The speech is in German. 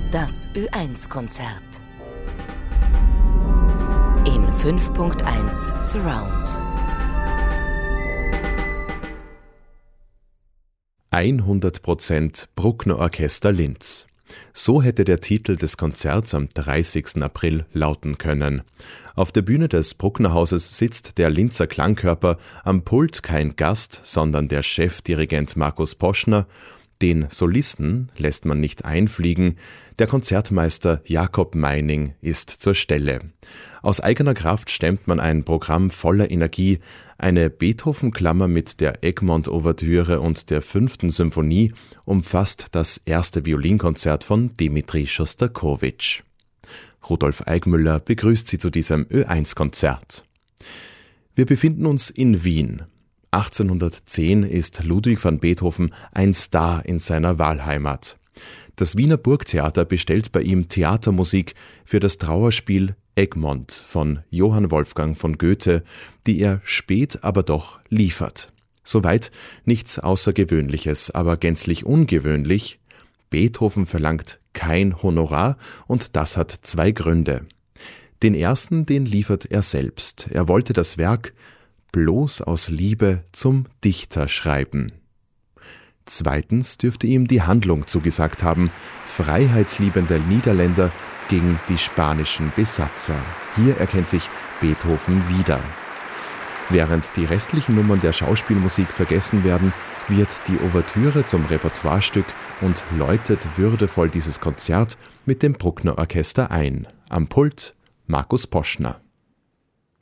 Das Ö1-Konzert in 5.1 Surround. 100% Bruckner Orchester Linz. So hätte der Titel des Konzerts am 30. April lauten können. Auf der Bühne des Brucknerhauses sitzt der Linzer Klangkörper, am Pult kein Gast, sondern der Chefdirigent Markus Poschner. Den Solisten lässt man nicht einfliegen, der Konzertmeister Jakob Meining ist zur Stelle. Aus eigener Kraft stemmt man ein Programm voller Energie, eine Beethoven-Klammer mit der Egmont-Ouvertüre und der 5. Symphonie umfasst das erste Violinkonzert von Dmitri Schostakowitsch. Rudolf Eigmüller begrüßt Sie zu diesem Ö1-Konzert. Wir befinden uns in Wien. 1810 ist Ludwig van Beethoven ein Star in seiner Wahlheimat. Das Wiener Burgtheater bestellt bei ihm Theatermusik für das Trauerspiel Egmont von Johann Wolfgang von Goethe, die er spät aber doch liefert. Soweit nichts Außergewöhnliches, aber gänzlich ungewöhnlich. Beethoven verlangt kein Honorar und das hat zwei Gründe. Den ersten, den liefert er selbst. Er wollte das Werk bloß aus Liebe zum Dichter schreiben. Zweitens dürfte ihm die Handlung zugesagt haben, freiheitsliebende Niederländer gegen die spanischen Besatzer. Hier erkennt sich Beethoven wieder. Während die restlichen Nummern der Schauspielmusik vergessen werden, wird die Ouvertüre zum Repertoirestück und läutet würdevoll dieses Konzert mit dem Bruckner Orchester ein. Am Pult Markus Poschner.